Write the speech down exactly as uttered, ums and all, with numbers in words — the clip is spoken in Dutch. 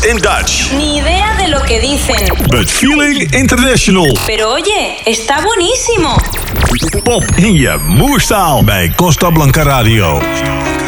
in Dutch. Ni idea de lo que dicen. But feeling international. Pero oye, está buenísimo. Pop in je moerstaal bij Costa Blanca Radio.